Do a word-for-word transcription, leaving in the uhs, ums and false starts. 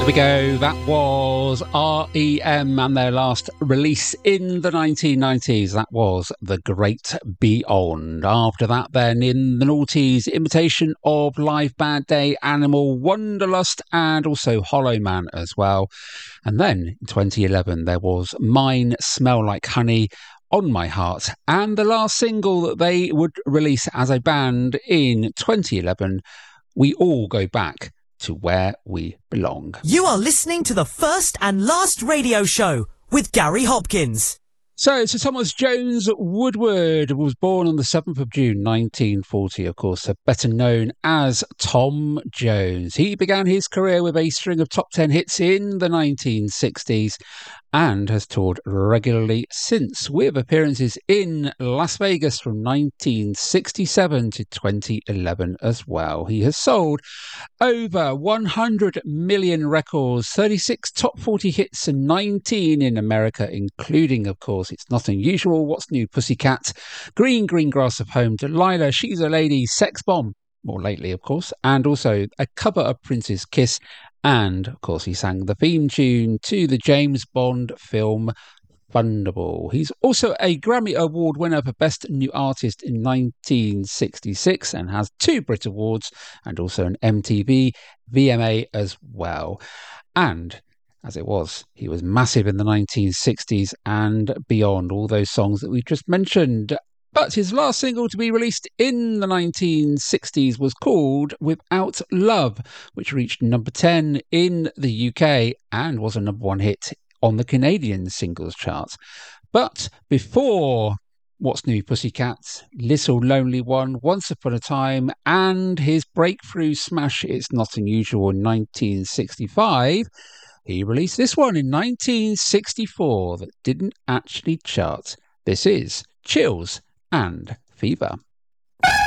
we go. That was R E M and their last release in the nineteen nineties. That was The Great Beyond. After that, then, in the noughties, Imitation of Live Bad Day, Animal, Wanderlust, and also Hollow Man as well. And then in twenty eleven, there was Mine Smell Like Honey, On My Heart, and the last single that they would release as a band in twenty eleven, We All Go Back to Where We Belong. You are listening to the first and last radio show with Gary Hopkins. So, Sir Thomas Jones Woodward was born on the seventh of June nineteen forty, of course, better known as Tom Jones. He began his career with a string of top ten hits in the nineteen sixties and has toured regularly since, with appearances in Las Vegas from nineteen sixty-seven to twenty eleven as well. He has sold over one hundred million records, thirty-six top forty hits and nineteen in America, including, of course, It's Not Unusual, What's New Pussycat, Green Green Grass of Home, Delilah, She's a Lady, Sex Bomb, more lately, of course, and also a cover of Prince's Kiss. And, of course, he sang the theme tune to the James Bond film Thunderball. He's also a Grammy Award winner for Best New Artist in nineteen sixty-six and has two Brit Awards and also an M T V V M A as well. And as it was, he was massive in the nineteen sixties and beyond, all those songs that we just mentioned. But his last single to be released in the nineteen sixties was called Without Love, which reached number ten in the U K and was a number one hit on the Canadian singles chart. But before What's New Pussycat, Little Lonely One, Once Upon a Time, and his breakthrough smash It's Not Unusual in nineteen sixty-five, he released this one in nineteen sixty-four that didn't actually chart. This is Chills and Fever.